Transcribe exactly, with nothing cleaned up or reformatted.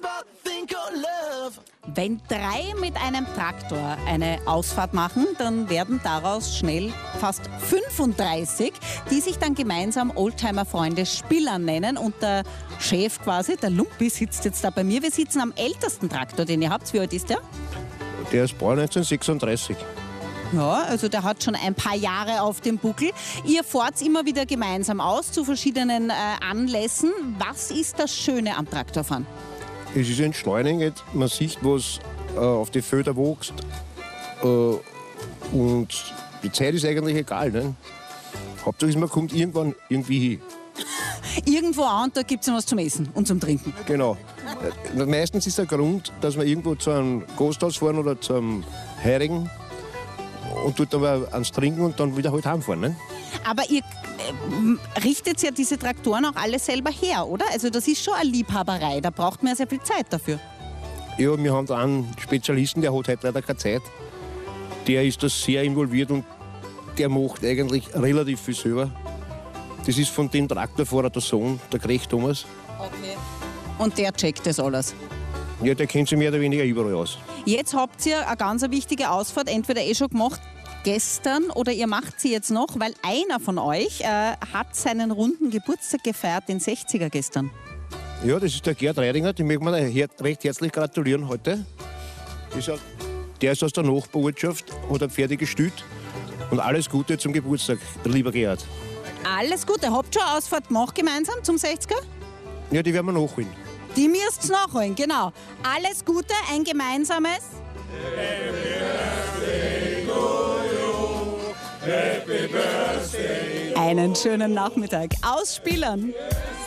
Wenn drei mit einem Traktor eine Ausfahrt machen, dann werden daraus schnell fast fünfunddreißig, die sich dann gemeinsam Oldtimer-Freunde Spiller nennen. Und der Chef quasi, der Lumpi, sitzt jetzt da bei mir. Wir sitzen am ältesten Traktor, den ihr habt. Wie alt ist der? Der ist Baujahr neunzehnhundertsechsunddreißig. Ja, also der hat schon ein paar Jahre auf dem Buckel. Ihr fahrt immer wieder gemeinsam aus zu verschiedenen äh, Anlässen. Was ist das Schöne am Traktorfahren? Es ist entschleunigend, man sieht, was äh, auf die Felder wächst. Äh, und die Zeit ist eigentlich egal. Ne? Hauptsache ist, man kommt irgendwann irgendwie hin. Irgendwo an und da gibt es was zum Essen und zum Trinken. Genau. Äh, meistens ist der Grund, dass wir irgendwo zu einem Gasthaus fahren oder zu einem Heurigen und dort aber ans Trinken und dann wieder halt heimfahren. Ne? Aber ihr äh, richtet ja diese Traktoren auch alle selber her, oder? Also das ist schon eine Liebhaberei, da braucht man ja sehr viel Zeit dafür. Ja, wir haben da einen Spezialisten, der hat heute leider keine Zeit. Der ist da sehr involviert und der macht eigentlich relativ viel selber. Das ist von dem Traktorfahrer der Sohn, der Grech Thomas. Okay. Und der checkt das alles? Ja, der kennt sich mehr oder weniger überall aus. Jetzt habt ihr eine ganz wichtige Ausfahrt, entweder eh schon gemacht, gestern oder ihr macht sie jetzt noch, weil einer von euch äh, hat seinen runden Geburtstag gefeiert, den sechziger gestern. Ja, das ist der Gerd Reidinger, den möchten wir her recht herzlich gratulieren heute. Ist ja, der ist aus der Nachbarortschaft, hat ein Pferde gestüt und alles Gute zum Geburtstag, lieber Gerd. Alles Gute, habt ihr schon eine Ausfahrt gemacht gemeinsam zum sechziger? Ja, die werden wir nachholen. Die müsst ihr nachholen, genau. Alles Gute, ein gemeinsames. Happy Birthday. Einen schönen Nachmittag aus Spillern.